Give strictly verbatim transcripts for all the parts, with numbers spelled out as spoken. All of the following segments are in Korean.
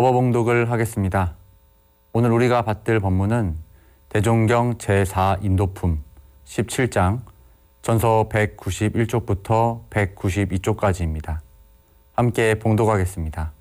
법어봉독을 하겠습니다. 오늘 우리가 받들 법문은 대종경 제사 인도품 십칠 장 전서 백구십일 쪽부터 백구십이 쪽까지입니다. 함께 봉독하겠습니다.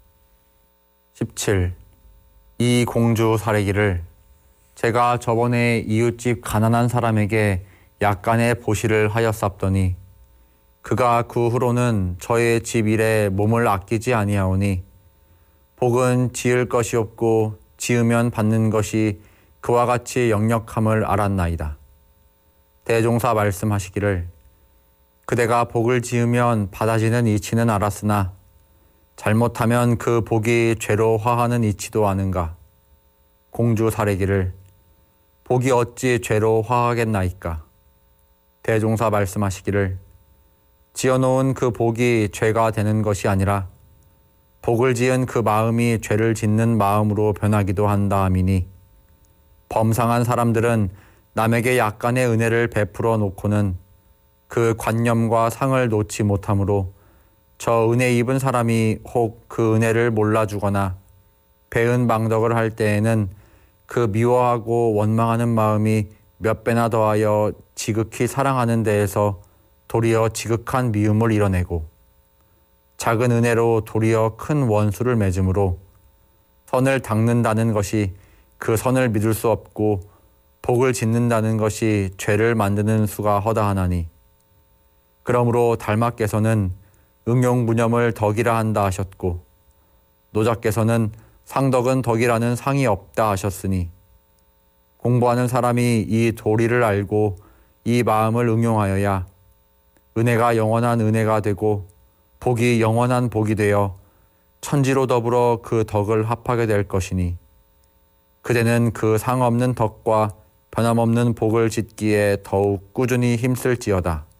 십칠. 이 공주 사례기를 제가 저번에 이웃집 가난한 사람에게 약간의 보시를 하였사옵더니 그가 그 후로는 저의 집 일에 몸을 아끼지 아니하오니 복은 지을 것이 없고 지으면 받는 것이 그와 같이 역력함을 알았나이다. 대종사 말씀하시기를 그대가 복을 지으면 받아지는 이치는 알았으나 잘못하면 그 복이 죄로 화하는 이치도 아는가. 공주 사례기를 복이 어찌 죄로 화하겠나이까. 대종사 말씀하시기를 지어놓은 그 복이 죄가 되는 것이 아니라 복을 지은 그 마음이 죄를 짓는 마음으로 변하기도 한다 하미니 범상한 사람들은 남에게 약간의 은혜를 베풀어 놓고는 그 관념과 상을 놓지 못하므로 저 은혜 입은 사람이 혹 그 은혜를 몰라주거나 배은 망덕을 할 때에는 그 미워하고 원망하는 마음이 몇 배나 더하여 지극히 사랑하는 데에서 도리어 지극한 미움을 이뤄내고 작은 은혜로 도리어 큰 원수를 맺음으로 선을 닦는다는 것이 그 선을 믿을 수 없고 복을 짓는다는 것이 죄를 만드는 수가 허다하나니 그러므로 달마께서는 응용무념을 덕이라 한다 하셨고 노자께서는 상덕은 덕이라는 상이 없다 하셨으니 공부하는 사람이 이 도리를 알고 이 마음을 응용하여야 은혜가 영원한 은혜가 되고 복이 영원한 복이 되어 천지로 더불어 그 덕을 합하게 될 것이니 그대는 그 상 없는 덕과 변함없는 복을 짓기에 더욱 꾸준히 힘쓸지어다.